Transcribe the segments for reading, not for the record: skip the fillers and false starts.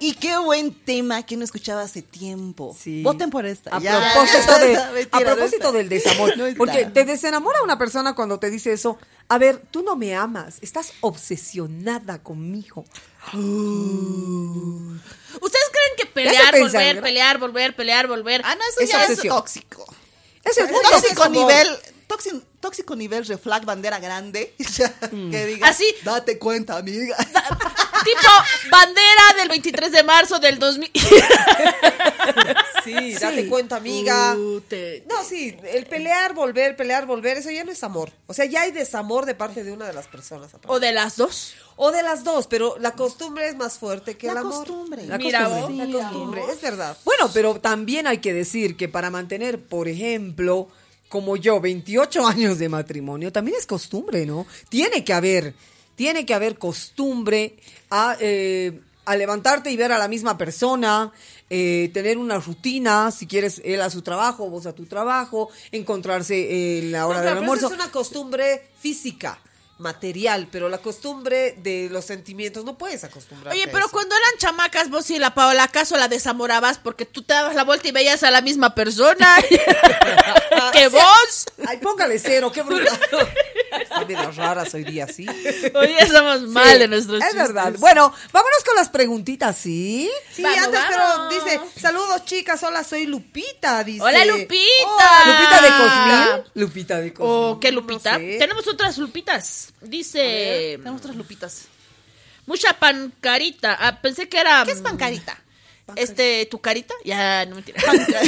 Y qué buen tema que no escuchaba hace tiempo. Sí. Voten por esta. A Ya. propósito del desamor. No está. Porque te desenamora una persona cuando te dice eso. A ver, tú no me amas. Estás obsesionada conmigo. ¿Ustedes creen que Ya pelear, se pensaron, volver, ¿no? pelear, volver? Ah, no, eso Es ya obsesión. es tóxico. Eso es muy Tóxico tóxico. nivel, tóxico nivel reflag bandera grande. Que diga, Así. date cuenta, amiga. Tipo bandera del 23 de marzo del 2000. Sí, date cuenta, amiga. Pute. No, sí, el pelear, volver, eso ya no es amor. O sea, ya hay desamor de parte de una de las personas. Aparte. O de las dos. O de las dos, pero la costumbre es más fuerte que el La amor. costumbre. La Mira costumbre, vos. la costumbre, es verdad. Bueno, pero también hay que decir que para mantener, por ejemplo, como yo, 28 años de matrimonio, también es costumbre, ¿no? Tiene que haber costumbre a levantarte y ver a la misma persona, tener una rutina, si quieres él a su trabajo, vos a tu trabajo, encontrarse en la hora del pero almuerzo. esa es una costumbre física, material, pero la costumbre de los sentimientos no puedes acostumbrarte. Oye, a pero eso. cuando eran chamacas, vos y la Paola, ¿acaso la desamorabas porque tú te dabas la vuelta y veías a la misma persona que vos? Ay, póngale cero, qué brutal. Están bien raras hoy día, ¿sí? Oye, somos mal Sí, de nuestros es chistes. verdad. Bueno, vámonos con las preguntitas, ¿sí? Sí, Vamos, antes, vamos. pero dice, saludos chicas, hola, soy Lupita, dice. Hola, Lupita. Lupita de Cosmil. Lupita de Cosmil. ¿O qué Lupita? No sé. Tenemos otras Lupitas. Dice... Tenemos otras lupitas. Mucha pancarita. Ah, pensé que era... ¿Qué es pancarita? ¿Tu carita? Ya, no mentira.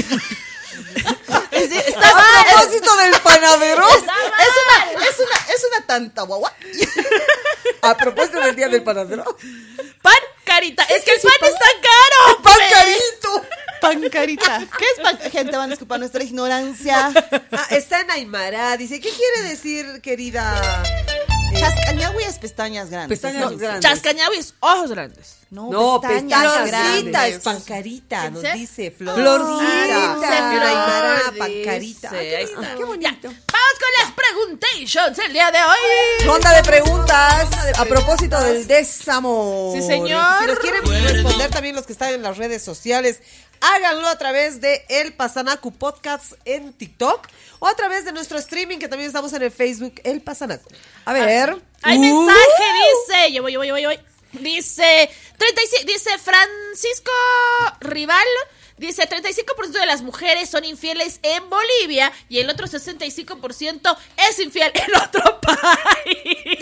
A propósito del panadero. Es una tanta guagua. A propósito del día del panadero. Pancarita. Es que el pan está caro. ¡Pancarito! Pancarita. ¿Qué es pancarita? Gente, van a disculpar nuestra ignorancia. Ah, está en Aymara, dice, ¿qué quiere decir, querida? Chascañagüi es pestañas grandes. Pestañas grandes. Chascañaguis, ojos grandes. No, pestañas Florcita grandes. es pancarita, ¿Quién nos dice? dice Florcita. En Aymara, Dice, pancarita. ahí Qué está. bonito. bonito. Ya, vamos con las preguntations el día de hoy. Ronda de preguntas a propósito del desamor. Sí, señor. Si nos quieren responder también los que están en las redes sociales, háganlo a través de El Pasanacu Podcast en TikTok o a través de nuestro streaming que también estamos en el Facebook El Pasanacu. A ver. Hay mensaje, dice. Yo voy. Dice 35, dice Francisco Rival. Dice 35% de las mujeres son infieles en Bolivia y el otro 65% es infiel en otro país.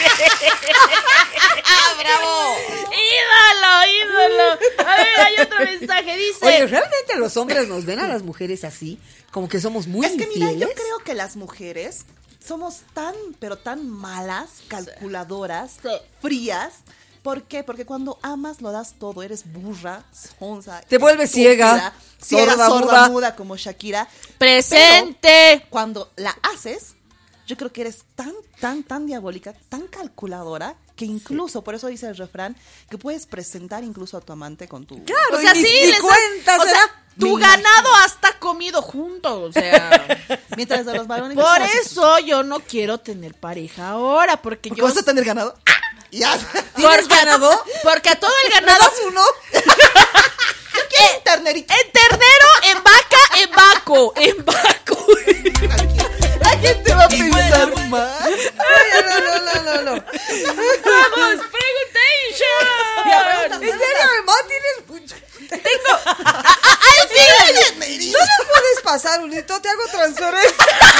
¡Bravo! ídolo. A ver, hay otro mensaje. Dice... Oye, ¿realmente los hombres nos ven a las mujeres así? Como que somos muy Es que mira, infieles. yo creo que las mujeres somos tan, pero tan malas, calculadoras, Sí. frías. ¿Por qué? Porque cuando amas lo das todo, eres burra, sonsa. Te vuelves estúpida, ciega, sorda, muda. muda como Shakira. Presente. Cuando la haces, yo creo que eres tan diabólica, tan calculadora, que incluso, por eso dice el refrán, que puedes presentar incluso a tu amante con tu... Claro, O sea, y sí, ni les cuenta o se sea, da. tu Me ganado hasta comido juntos, o sea... Mientras de los varones... Por somos- eso yo no quiero tener pareja ahora, porque ¿Porque yo... vas a tener ganado? Ya. ¿Tienes ganado? Porque a todo el ganado... uno? Yo quiero un ternerito. En ternero, en vaca, en vaco. La gente va a pensar más. No. Vamos, preguntation. ¿En serio, Emma? ¿Tienes mucho? Al fin. ¿No nos puedes pasar, Unito? Te hago transferencia.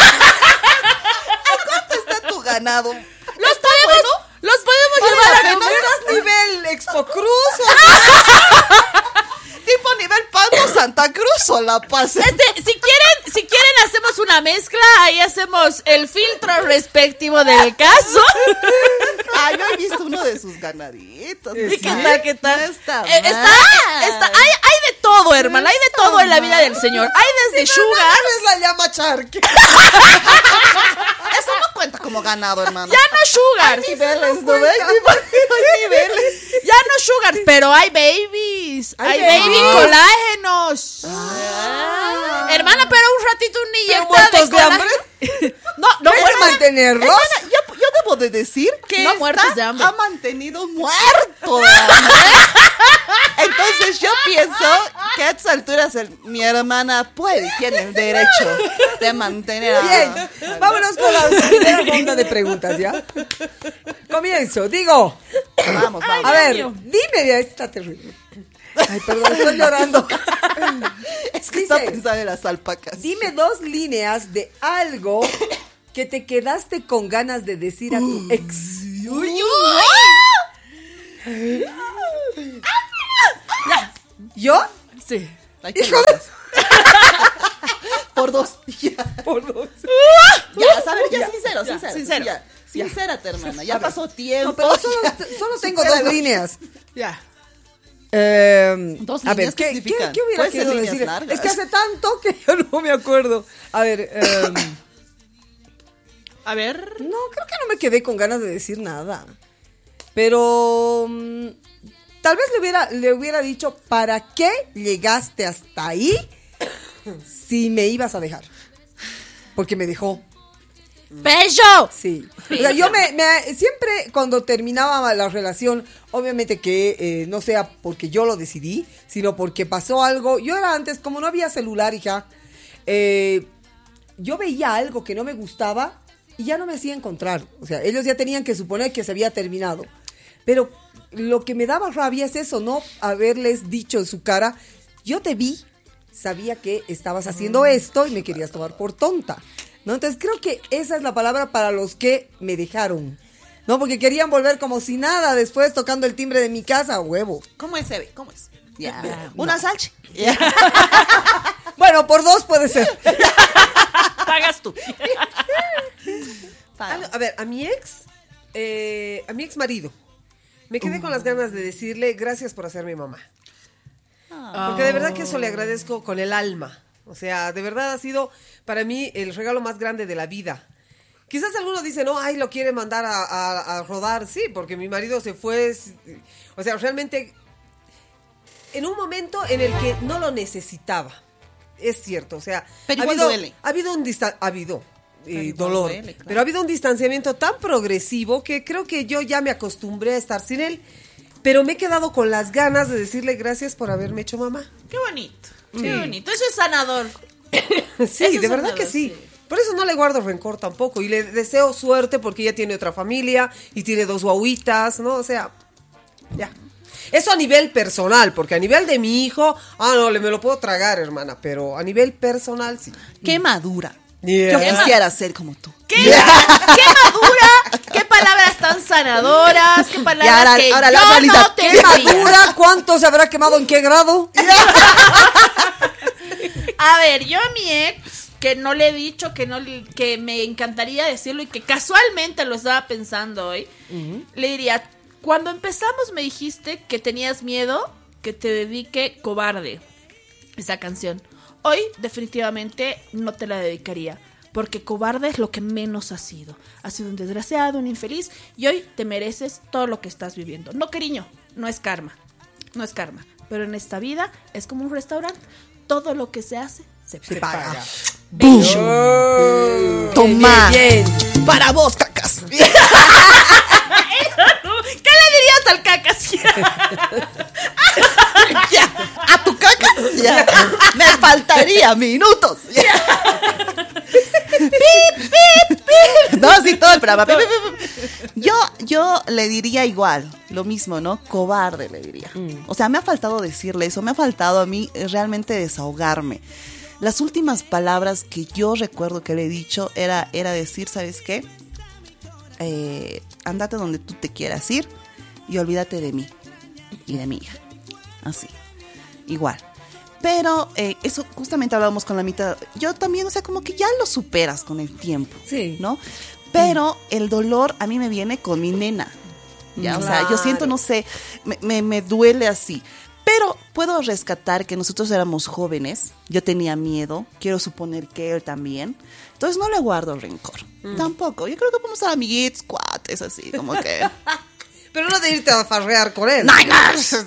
¿Cuánto está tu ganado? Los podemos llevar a ¿No comer. estás nivel Expo Cruz? Tipo nivel Pago Santa Cruz o La Paz. Si quieren hacemos una mezcla, ahí hacemos el filtro respectivo del caso. Ah, yo he visto uno de sus ganaditos. ¿Y qué tal? No está Hay de todo, hermano, hay de todo en la vida del señor. Hay desde sugar. Es la llama charque. Eso no cuenta como ganado, hermano. Ya no sugar. Hay niveles, ¿no ves? Hay niveles. Ya no sugar, pero hay babies. Hay baby colágenos. Hermana, pero un ratito un inyecta muertos de colágeno. hambre? No ¿Puedes muertos. mantenerlos? Hermana, yo debo de decir que No esta muertos de hambre. ha mantenido muerto de hambre. Entonces pienso que a estas alturas mi hermana tiene el derecho de mantener a... Bien, vámonos con la primera ronda de preguntas, ¿ya? Comienzo, digo. Vamos. A ver, dime, ya está terrible. Ay, perdón, estoy llorando. Es que está Dice, pensando en las alpacas. dime 2 líneas de algo que te quedaste con ganas de decir a tu ex. ¿Yo? Sí. Hay que Hijo de- verlas. Por 2. Por 2. Ya, a ver, ya, sincero. sincero. Sincérate, hermana. Ya A ver. pasó tiempo. No, pero solo tengo 2 líneas. Ya. Dos A ver, líneas, ¿qué ¿qué significa? hubiera Puede ser querido líneas decir? largas. Es que hace tanto que yo no me acuerdo. A ver, A ver. no, creo que no me quedé con ganas de decir nada. Pero tal vez le hubiera dicho, ¿para qué llegaste hasta ahí si me ibas a dejar? Porque me dejó. ¡Bello! Sí. O sea, yo siempre cuando terminaba la relación, obviamente que no sea porque yo lo decidí, sino porque pasó algo. Yo era antes, como no había celular, hija, yo veía algo que no me gustaba y ya no me hacía encontrar. O sea, ellos ya tenían que suponer que se había terminado. Pero lo que me daba rabia es eso, ¿no? Haberles dicho en su cara, yo te vi, sabía que estabas haciendo esto y me querías tomar por tonta. ¿No? Entonces creo que esa es la palabra para los que me dejaron, ¿no? Porque querían volver como si nada después tocando el timbre de mi casa, huevo. ¿Cómo es, Eve? ¿Cómo es? Ya. No. Una salcha. Bueno, por 2 puede ser. Pagas tú. A ver, a mi ex marido, me quedé con las ganas de decirle gracias por hacerme mamá. Porque de verdad que eso le agradezco con el alma. O sea, de verdad ha sido para mí el regalo más grande de la vida. Quizás algunos dicen, no, ay, lo quiere mandar a rodar. Sí, porque mi marido se fue. O sea, realmente en un momento en el que no lo necesitaba. Es cierto, o sea, Pero igual duele. ha habido igual dolor, duele, claro. pero ha habido un distanciamiento tan progresivo que creo que yo ya me acostumbré a estar sin él, pero me he quedado con las ganas de decirle gracias por haberme hecho mamá. Qué bonito. Qué bonito. Eso es sanador. Sí, Eso de es verdad sanador, que sí. sí. Por eso no le guardo rencor tampoco y le deseo suerte porque ella tiene otra familia y tiene 2 guaguitas, ¿no? O sea, ya. Eso a nivel personal, porque a nivel de mi hijo, no, me lo puedo tragar, hermana, pero a nivel personal sí. Qué madura. Yeah. Yo quisiera ser como tú. ¿Qué madura? ¿Qué palabras tan sanadoras? ¿Qué palabras Y que ahora yo la realidad. no te ¿Qué diría? madura? ¿Cuánto se habrá quemado? ¿En qué grado? A ver, yo a mi ex, que no le he dicho, que me encantaría decirlo y que casualmente lo estaba pensando hoy, le diría, cuando empezamos me dijiste que tenías miedo que te dedique Cobarde, esa canción. Hoy definitivamente no te la dedicaría, porque cobarde es lo que menos has sido. Has sido un desgraciado, un infeliz, y hoy te mereces todo lo que estás viviendo. No, cariño, no es karma, pero en esta vida es como un restaurante. Todo lo que se hace, se paga. Toma. Bien. Para vos, cacas. ¿Qué le dirías al cacas? Ya. A tu caca. Ya. Me faltaría minutos. Ya. Pip, pip, pip. No, sí, todo el programa. Pip, pip, pip. Yo le diría igual, lo mismo, ¿no? Cobarde le diría. O sea, me ha faltado decirle eso, me ha faltado a mí realmente desahogarme. Las últimas palabras que yo recuerdo que le he dicho era decir, ¿sabes qué? Andate donde tú te quieras ir y olvídate de mí y de mi hija. Así, igual. Pero eso justamente hablábamos con la mitad. Yo también, o sea, como que ya lo superas con el tiempo, Sí. ¿no? Pero el dolor a mí me viene con mi nena. Ya, o sea, yo siento, no sé, me duele así. Pero puedo rescatar que nosotros éramos jóvenes, yo tenía miedo, quiero suponer que él también. Entonces no le guardo rencor, tampoco. Yo creo que podemos ser amiguitos, cuates, así, como que... Pero no de irte a farrear con él. No.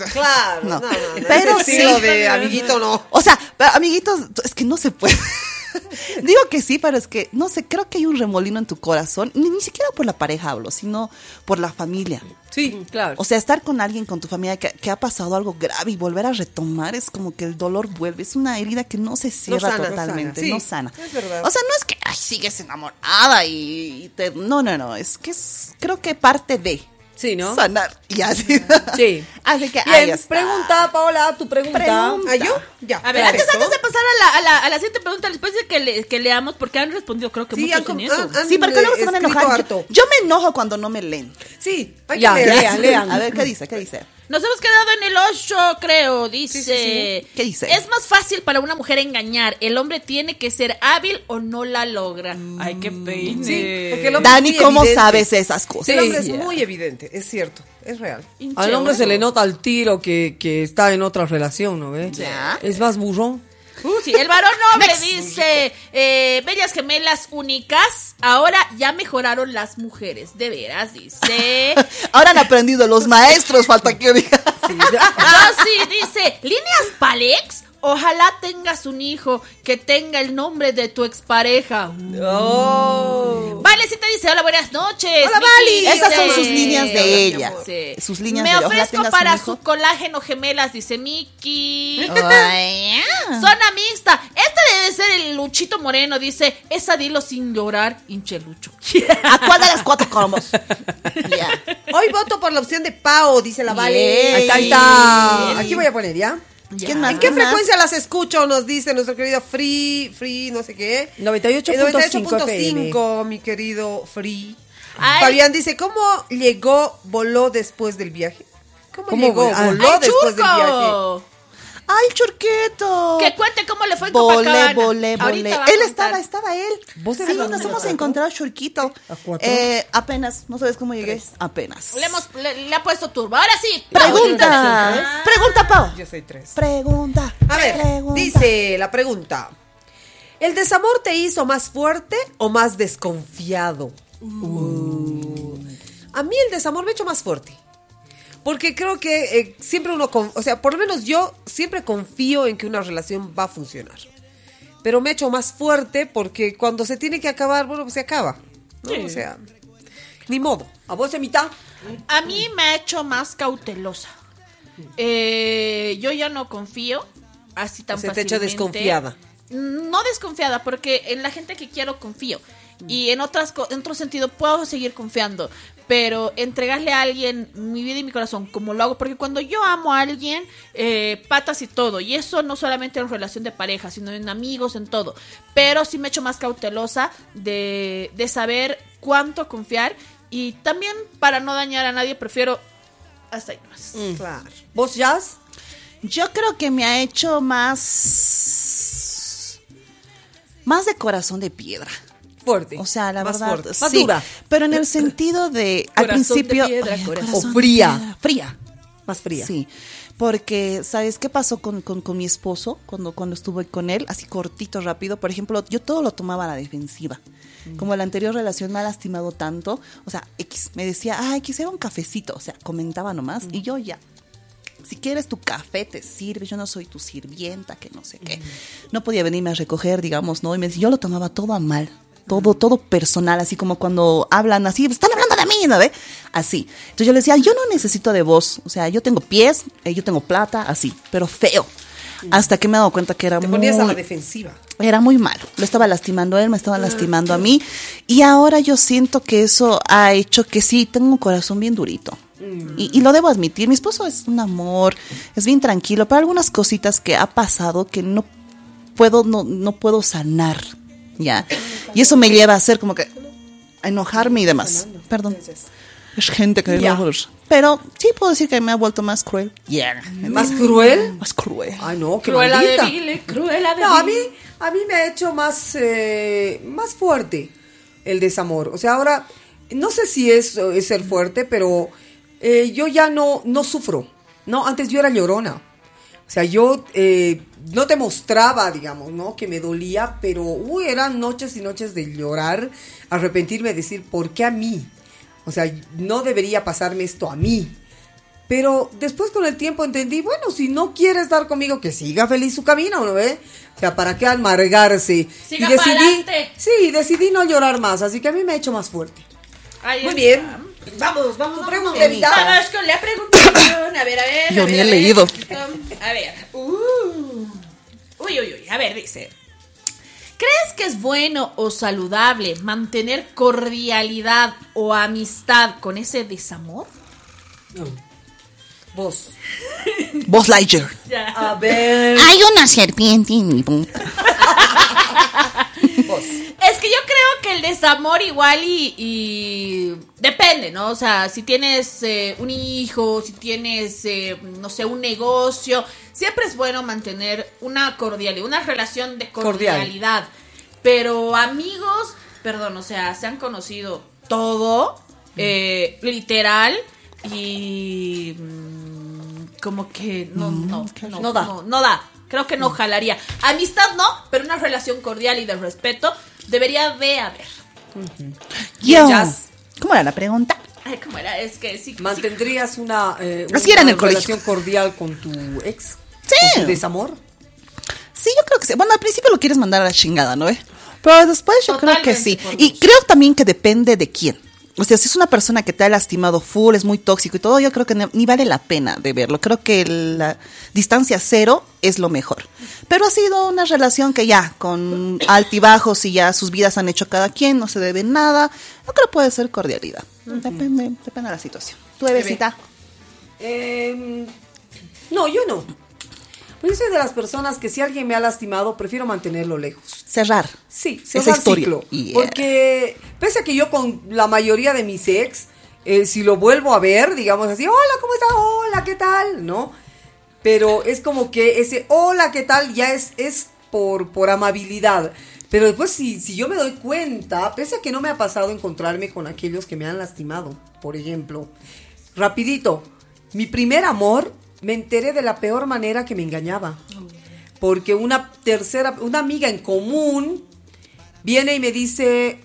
Claro, No. no. Pero Ese estilo sí. de amiguito no. O sea, amiguitos, es que no se puede. Digo que sí, pero es que, no sé, creo que hay un remolino en tu corazón, ni siquiera por la pareja hablo, sino por la familia. Sí, claro. O sea, estar con alguien, con tu familia, que ha pasado algo grave y volver a retomar, es como que el dolor vuelve. Es una herida que no se cierra sana, totalmente, sí, no sana. es verdad. O sea, no es que sigues enamorada no, creo que parte de Sí, ¿no? sanar y así. Sí. Así que Bien, ahí está. pregunta, Paola, tu pregunta. Pregunta. ¿Ah, yo? Ya. A ver, perfecto. antes de pasar a la siguiente pregunta, después de que leamos, porque han respondido, creo que Sí, muchos en eso. Sí, porque luego se van a escrito enojar. harto. Yo me enojo cuando no me leen. Sí, hay Ya, que leer. lean. A ver, ¿qué dice? Nos hemos quedado en el 8, creo, dice. Sí. ¿Qué dice? Es más fácil para una mujer engañar. El hombre tiene que ser hábil o no la logra. Ay, qué peine. Sí, porque el hombre Dani, es muy ¿cómo evidente. sabes esas cosas? El hombre es Sí. muy evidente, es cierto, es real. Al hombre se le nota al tiro que está en otra relación, ¿no ves? Ya. Es más burrón. Sí, el varón hombre dice, bellas gemelas únicas, ahora ya mejoraron las mujeres, de veras, dice. Ahora han aprendido los maestros, falta que diga. Rosy dice, líneas Palex, ojalá tengas un hijo que tenga el nombre de tu expareja. Oh. Valecita dice, hola, buenas noches. Hola, Miki. Vali. Esas son Dice- sus líneas de ella. Sí. Sus líneas Me de ojalá ofrezco tengas para un hijo. su colágeno gemelas, dice Miki. Ay, Zona mixta. Este debe ser el Luchito Moreno, dice, esa dilo sin llorar, hinchelucho. ¿A cuál de las cuatro cromos? Ya. Hoy voto por la opción de Pao, dice la Vale. Yay. Ahí está. Aquí voy a poner, ¿ya? ¿Quién más? ¿En qué ¿Quién más? frecuencia las escucho? Nos dice nuestro querido Free, no sé qué. 98.5 98.5, mi querido Free. Ay. Fabián dice, ¿cómo voló después del viaje? ¿Cómo ¿Cómo llegó? voló? Voló ¡Ay, después del viaje. Churco! ¡Ay, Churqueto! Que cuente cómo le fue en Volé. Ahorita va a Él contar. estaba él. ¿Vos Sí, eres nos dónde? hemos encontrado, Churquito. ¿A cuatro? Apenas, ¿no sabes cómo llegué? Apenas. Le ha puesto turbo. Ahora sí. Pregunta. Pregunta, Pau. Yo soy 3. Pregunta. A ver, Pregunta. dice la pregunta. ¿El desamor te hizo más fuerte o más desconfiado? A mí el desamor me ha hecho más fuerte. Porque creo que siempre o sea, por lo menos yo siempre confío en que una relación va a funcionar. Pero me ha hecho más fuerte porque cuando se tiene que acabar, bueno, pues se acaba, ¿no? Sí. O sea, ni modo. ¿A vos, Emita? A mí me ha hecho más cautelosa. Yo ya no confío así tan Se te ha fácilmente. hecho desconfiada. No desconfiada, porque en la gente que quiero confío. Y en otro sentido puedo seguir confiando. Pero entregarle a alguien mi vida y mi corazón, como lo hago, porque cuando yo amo a alguien, patas y todo, y eso no solamente en relación de pareja, sino en amigos, en todo. Pero sí me he hecho más cautelosa de saber cuánto confiar, y también para no dañar a nadie, prefiero hasta ahí nomás. Claro. ¿Vos, Jazz? Yo creo que me ha hecho más de corazón de piedra. Fuerte. O sea, la Más verdad, fuerte. Más sí, dura. pero en el sentido de al Corazón de principio piedra, ay, corazón corazón O fría. de piedra, fría. Más fría. Sí, porque ¿sabes qué pasó con mi esposo cuando estuve con él? Así cortito, rápido. Por ejemplo, yo todo lo tomaba a la defensiva. Como la anterior relación me ha lastimado tanto, o sea, me decía, ay, quisiera un cafecito, o sea, comentaba nomás, y yo ya. Si quieres tu café, te sirve. Yo no soy tu sirvienta, que no sé qué. No podía venirme a recoger, digamos, ¿no? Y me decía, yo lo tomaba todo a mal. Todo personal, así como cuando hablan así, están hablando de mí, ¿no ve? Así. Entonces yo le decía, yo no necesito de vos. O sea, yo tengo pies, yo tengo plata, así, pero feo. Hasta que me he dado cuenta que era Te muy... ponías a la defensiva. Era muy malo. Lo estaba lastimando a él, me estaba lastimando a mí. Y ahora yo siento que eso ha hecho que sí, tengo un corazón bien durito. Y lo debo admitir. Mi esposo es un amor, es bien tranquilo, pero algunas cositas que ha pasado que no puedo sanar, ¿ya? Y eso me lleva a hacer como que a enojarme y demás. Perdón. Es gente que Ya. no... Pero sí puedo decir que me ha vuelto más cruel. ¿Más cruel? Más cruel. Ay, no, qué Cruela de maldita. vil, cruela de No, vil. a mí me ha hecho más fuerte el desamor. O sea, ahora, no sé si es ser fuerte, pero yo ya no sufro. No, antes yo era llorona. O sea, yo no te mostraba, digamos, ¿no? Que me dolía, pero eran noches y noches de llorar, arrepentirme, decir, ¿por qué a mí? O sea, no debería pasarme esto a mí. Pero después con el tiempo entendí, bueno, si no quiere estar conmigo, que siga feliz su camino, ¿no ve? O sea, ¿para qué amargarse? Siga y decidí, pa'lante. decidí no llorar más, así que a mí me ha hecho más fuerte. Ahí Muy está. bien. Vamos. pregunta, Anita. Vamos con la pregunta. A ver. Yo a ni ver, he a ver. leído. A ver. Uy. A ver, dice. ¿Crees que es bueno o saludable mantener cordialidad o amistad con ese desamor? Vos. Buzz Lightyear. Ya. A ver. Hay una serpiente en mi boca. Vos. Es que yo creo que el desamor igual y depende, ¿no? O sea, si tienes un hijo, si tienes, no sé, un negocio, siempre es bueno mantener una cordialidad, una relación de cordialidad. Pero amigos, perdón, o sea, se han conocido todo, literal, y como que no da. Creo que no jalaría. Amistad no, pero una relación cordial y de respeto debería de haber. Yo. Jazz. ¿Cómo era la pregunta? Ay, ¿cómo era? Es que sí. ¿Mantendrías una Así era en el relación colegio. cordial con tu ex? Sí. ¿Con tu desamor? Sí, yo creo que sí. Bueno, al principio lo quieres mandar a la chingada, ¿no? Pero después yo creo que sí. Totalmente, Y creo también que depende de quién. O sea, si es una persona que te ha lastimado full, es muy tóxico y todo, yo creo que ni vale la pena de verlo. Creo que la distancia cero es lo mejor. Pero ha sido una relación que ya, con altibajos y ya sus vidas han hecho cada quien, no se debe nada. Yo creo que puede ser cordialidad. Depende de la situación. ¿Tú, Evecita? No, yo no. Pues yo soy de las personas que si alguien me ha lastimado, prefiero mantenerlo lejos. Cerrar. Sí, Esa cerrar historia. ciclo. Yeah. Porque pese a que yo con la mayoría de mis ex, si lo vuelvo a ver, digamos así, hola, ¿cómo estás? Hola, ¿qué tal? ¿No? Pero es como que ese hola, ¿qué tal? Ya es por amabilidad. Pero después si yo me doy cuenta, pese a que no me ha pasado encontrarme con aquellos que me han lastimado, por ejemplo, rapidito, mi primer amor, me enteré de la peor manera que me engañaba. Porque una amiga en común viene y me dice,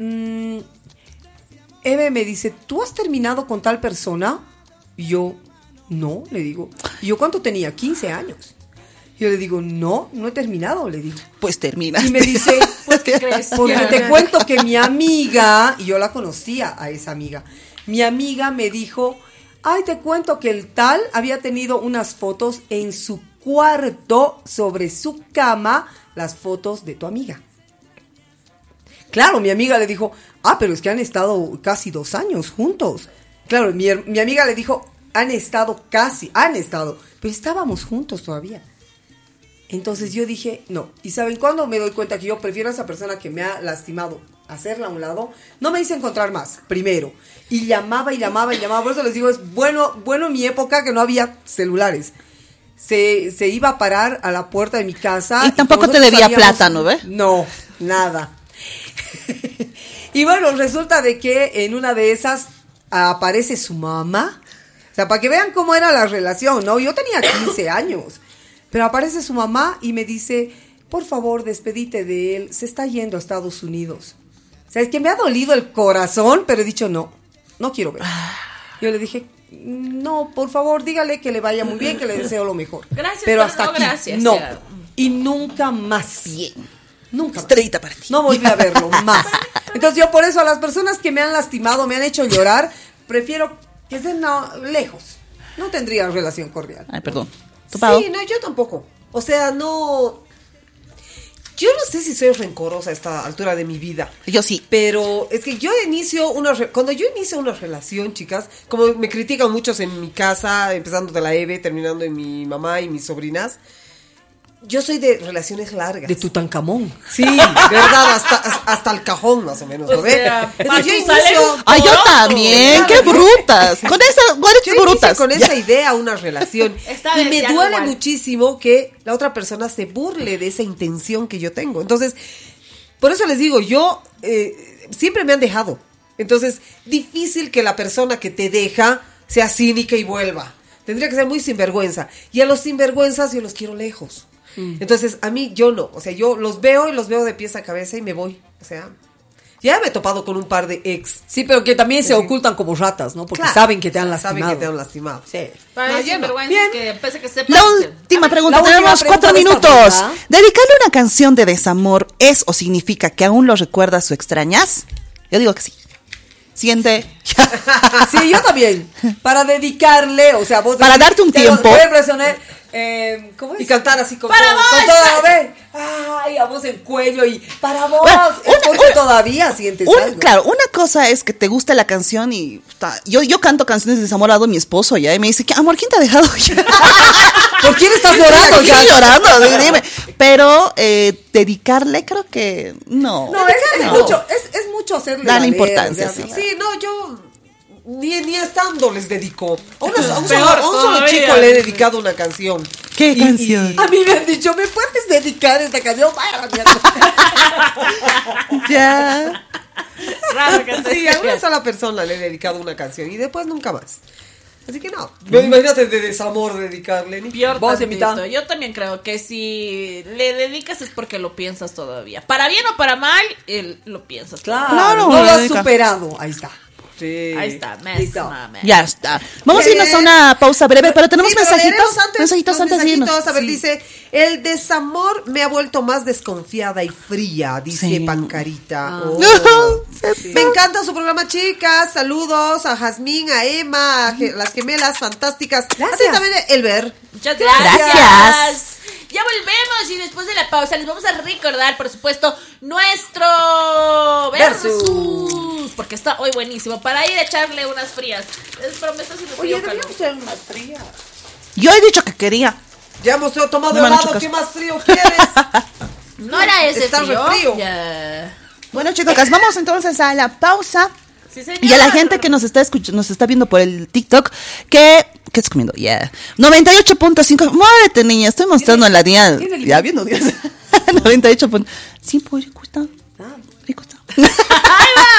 Eve, me dice, ¿tú has terminado con tal persona? Y yo, no, le digo. ¿Y yo cuánto tenía? 15 años. Y yo le digo, no he terminado, le digo. Pues termina. Y me dice, Pues, ¿qué crees? porque te cuento que mi amiga, y yo la conocía a esa amiga, mi amiga me dijo, ay, te cuento que el tal había tenido unas fotos en su cuarto, sobre su cama, las fotos de tu amiga. Claro, mi amiga le dijo, pero es que han estado casi 2 años juntos. Claro, mi amiga le dijo, han estado, pero estábamos juntos todavía. Entonces yo dije, no. ¿Y saben cuándo me doy cuenta que yo prefiero a esa persona que me ha lastimado hacerla a un lado? No me hice encontrar más, primero. Y llamaba. Por eso les digo, es bueno en mi época que no había celulares. Se iba a parar a la puerta de mi casa. Y tampoco te debía plata, ¿no ve? No, nada. Y bueno, resulta de que en una de esas aparece su mamá. O sea, para que vean cómo era la relación, ¿no? Yo tenía 15 años. Pero aparece su mamá y me dice, por favor, despedite de él, se está yendo a Estados Unidos. O sea, es que me ha dolido el corazón, pero he dicho, no quiero ver. Yo le dije, no, por favor, dígale que le vaya muy bien, que le deseo lo mejor. Gracias, pero pero hasta no aquí, gracias, no. ya. Y nunca más. Bien. Nunca más. Estrellita para ti. No volví a verlo más. Entonces yo por eso a las personas que me han lastimado, me han hecho llorar, prefiero que estén lejos. No tendría relación cordial. Ay, perdón. ¿Tú, Pau? Sí, no, yo tampoco. O sea, no. Yo no sé si soy rencorosa a esta altura de mi vida. Yo sí. Pero es que cuando yo inicio una relación, chicas, como me critican muchos en mi casa, empezando de la Eve, terminando en mi mamá y mis sobrinas, yo soy de relaciones largas. De Tutankamón. Sí, verdad, hasta el cajón más o menos, ¿no O ve? sea, Entonces yo Matusalén. inicio... Ay, yo también. Qué brutas. Con Yo inicio brutas. con esa idea una relación. Está Y me deseando duele igual. muchísimo que la otra persona se burle de esa intención que yo tengo. Entonces, por eso les digo, yo siempre me han dejado. Entonces, difícil que la persona que te deja sea cínica y vuelva. Tendría que ser muy sinvergüenza. Y a los sinvergüenzas yo los quiero lejos. Entonces, a mí yo no. O sea, yo los veo y los veo de pies a cabeza y me voy. O sea, Ya me he topado con un par de ex. Sí, pero que también se ocultan como ratas, ¿no? Porque Claro, saben que te han lastimado. Saben que te han lastimado. Sí. Para No, decir yo no. vergüenza Bien. que pese que sepan. La última pregunta, la última tenemos pregunta 4 de esta minutos. ronda. ¿Dedicarle una canción de desamor es o significa que aún lo recuerdas o extrañas? Yo digo que sí. Siguiente. Sí, yo también. Para dedicarle, o sea, vos... Para darte un tiempo. Por ejemplo, ¿cómo es? Y cantar así como... ¡Para vos! Con todo, ¿ves? Ay, a vos en cuello y para vos. Bueno, es porque todavía sientes algo. Claro, una cosa es que te gusta la canción y yo canto canciones de desamor a mi esposo ya y me dice, amor, ¿quién te ha dejado ya? ¿Por quién estás llorando ya? Estoy llorando, dime. Pero dedicarle creo que no. No, es mucho hacerle Dale valer, importancia, o sea, sí. Sí, no, yo ni estando les dedico. A un solo todavía. chico le he dedicado una canción. ¿Qué canción? A mí me han dicho, ¿me puedes dedicar esta canción? Vaya la mierda. Ya. Raro que te Sí, a una sola persona le he dedicado una canción y después nunca más. Así que no. Imagínate de desamor dedicarle. Ni... Peor Vos, tantito. Emita. Yo también creo que si le dedicas es porque lo piensas todavía. Para bien o para mal, lo piensas. Claro, Claro, no lo has dedica. superado. Ahí está. Sí. Ahí está, Listo. mame. Ya está. Vamos a Bien. irnos a una pausa breve, pero tenemos Sí, pero mensajitos. leeremos antes, Mensajitos los antes de irnos. mensajitos. A ver, Sí. dice, el desamor me ha vuelto más desconfiada y fría, dice Sí. Pancarita. Oh. Sí. Me encanta su programa, chicas. Saludos a Jazmín, a Emma, a las gemelas fantásticas. Gracias. Así también Elber. Muchas gracias. Gracias. Ya volvemos y después de la pausa les vamos a recordar, por supuesto, nuestro versus. Porque está hoy buenísimo. Para ir a echarle unas frías. Es promesa si no Oye, frío calor. deberíamos tener más fría. Yo he dicho que quería. Ya hemos tomado No me han hecho helado, caso. ¿qué más frío quieres? No era ese Está frío. refrío. Ya. Bueno, chicos, vamos entonces a la pausa. Sí, señor. Y a la gente que nos está escuchando, nos está viendo por el TikTok, ¿qué estás comiendo? 98.5. Muévete, niña, estoy mostrando en la día. tiene Ya viendo 98. Sí, pues rico está. Ah. Rico está. Ahí va.